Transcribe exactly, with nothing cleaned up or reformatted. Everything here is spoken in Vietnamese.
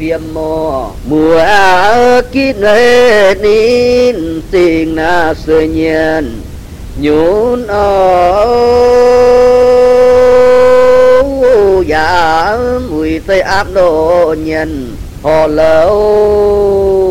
phiêm mô mùa kít nê nín tình na sơ nhiên nhún ô dạ mùi tây áp độ nhân họ lâu